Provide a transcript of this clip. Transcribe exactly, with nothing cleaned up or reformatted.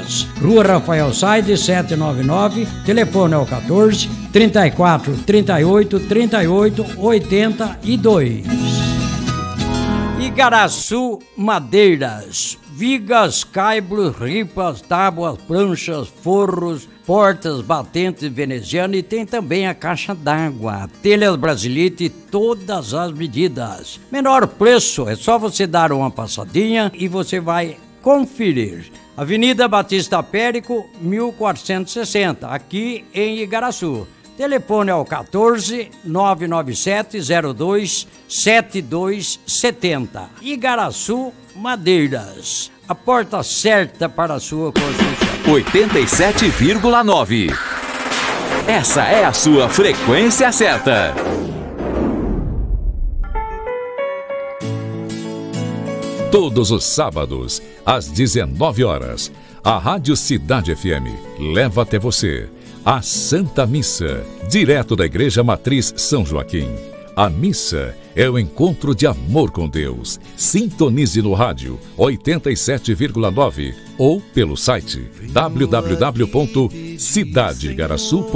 Madeiras. Rua Rafael Saide, setecentos e noventa e nove, telefone é o quatorze, trinta e quatro, trinta e oito, trinta e oito, oitenta e dois. Igaraçu Madeiras, vigas, caibros, ripas, tábuas, pranchas, forros, portas, batentes venezianas e tem também a caixa d'água, telhas Brasilite e todas as medidas. Menor preço, é só você dar uma passadinha e você vai conferir. Avenida Batista Périco, mil quatrocentos e sessenta, aqui em Igaraçu. Telefone é o quatorze, nove nove sete, zero dois, sete dois sete zero. Igaraçu Madeiras, a porta certa para a sua construção. oitenta e sete vírgula nove. Essa é a sua frequência certa. Todos os sábados, às dezenove horas, a Rádio Cidade F M leva até você a Santa Missa, direto da Igreja Matriz São Joaquim. A missa é o encontro de amor com Deus. Sintonize no rádio oitenta e sete vírgula nove ou pelo site w w w ponto cidade igaraçu ponto com.